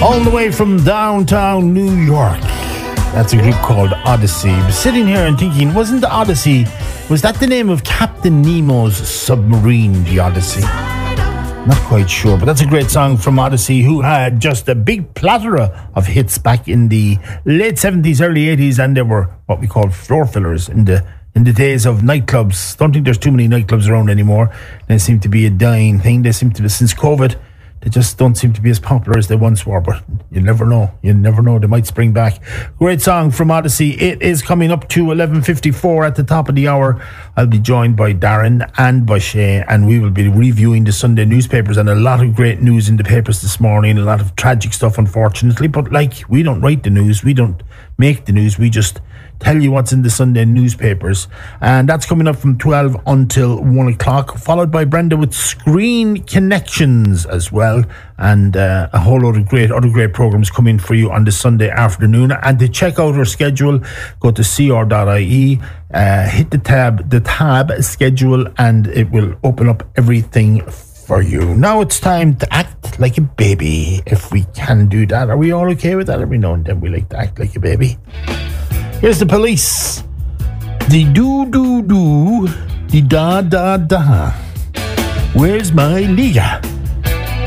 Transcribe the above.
all the way from downtown New York. That's a group called Odyssey. I was sitting here and thinking, wasn't the Odyssey, was that the name of Captain Nemo's submarine, the Odyssey? Not quite sure, but that's a great song from Odyssey, who had just a big plethora of hits back in the late 70s, early 80s, and they were what we call floor fillers in the days of nightclubs. Don't think there's too many nightclubs around anymore. They seem to be a dying thing. They seem to be, since COVID, they just don't seem to be as popular as they once were, but you never know. You never know. They might spring back. Great song from Odyssey. It is coming up to 11:54 at the top of the hour. I'll be joined by Darren and by Shay, and we will be reviewing the Sunday newspapers, and a lot of great news in the papers this morning, a lot of tragic stuff, unfortunately, but like, we don't write the news, we don't make the news, we just tell you what's in the Sunday newspapers. And that's coming up from 12 until 1 o'clock, followed by Brenda with Screen Connections as well, and a whole lot of other great programs coming for you on the Sunday afternoon. And to check out our schedule, go to cr.ie, hit the tab schedule, and it will open up everything for you. Now it's time to act like a baby, if we can do that. Are we all okay with that? Every now and then we like to act like a baby. Here's the Police. The do, the da. Where's my Liga?